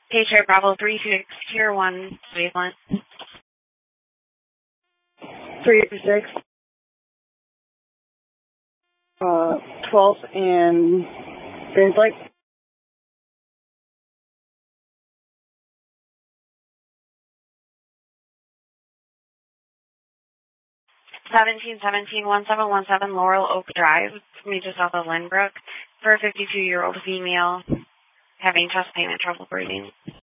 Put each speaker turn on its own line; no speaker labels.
Patriot Bravo 36, Tier 1, Waveland.
386. 12th and Greens Lake.
1717 Laurel Oak Drive, just off of Lynbrook, for a 52-year-old female having chest pain and trouble breathing.